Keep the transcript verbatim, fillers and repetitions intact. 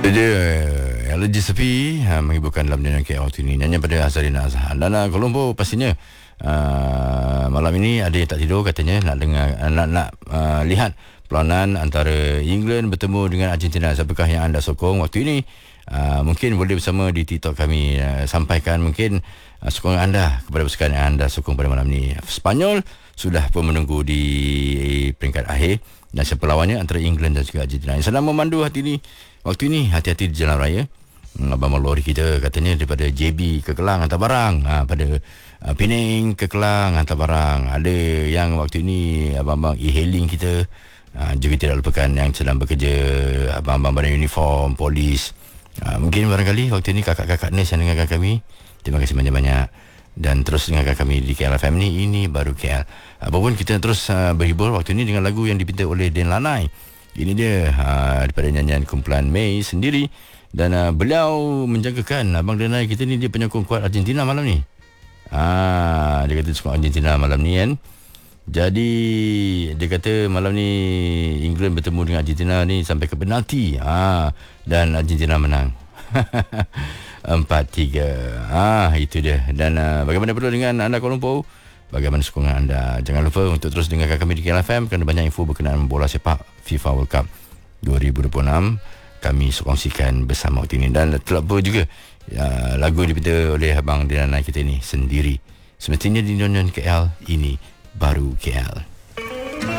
dia Allergy Sepi ha, menghiburkan dalam dunia K L waktu ini. Nyanyian pada Azharina Azhar. Dan uh, Colombo pastinya uh, malam ini ada yang tak tidur katanya nak dengar uh, nak nak uh, lihat perlawanan antara England bertemu dengan Argentina. Siapakah yang anda sokong waktu ini? Uh, mungkin boleh bersama di TikTok kami uh, sampaikan mungkin uh, sokongan anda kepada pasukan yang anda sokong pada malam ini. Spanyol sudah pun menunggu di peringkat akhir dan siapa lawannya antara England dan juga Argentina. Yang sedang memandu hati ini waktu ini, hati-hati di jalan raya. Abang lori kita katanya daripada J B ke Kelang hantar barang, ha, pada uh, Pening ke Kelang hantar barang. Ada yang waktu ini abang-abang e-hailing kita, uh, juga tidak lupakan yang sedang bekerja, abang-abang badan uniform, polis. Uh, mungkin barangkali waktu ini kakak-kakak nurse yang dengarkan kami, terima kasih banyak-banyak. Dan terus dengarkan kami di K L F M ni, ini baru K L. Apapun kita terus uh, berhibur waktu ini dengan lagu yang dipinta oleh Den Lanai. Ini dia uh, daripada nyanyian kumpulan Mei sendiri. Dan uh, beliau menjangkakan Abang Denai kita ni dia penyokong kuat Argentina malam ni. Ah, dia kata sokong Argentina malam ni kan. Jadi dia kata malam ni England bertemu dengan Argentina ni sampai ke penalti. Ah, dan Argentina menang. empat tiga. Ah, itu dia. Dan uh, bagaimana perlu dengan anda Kuala Lumpur? Bagaimana sokongan anda? Jangan lupa untuk terus dengarkan kami di K L F M kerana banyak info berkenaan bola sepak FIFA World Cup dua ribu dua puluh enam kami kongsikan bersama waktu ini. Dan tak lupa juga uh, lagu dipinta oleh Abang Diana kita ini sendiri. Semestinya di Nyonya K L, ini baru K L.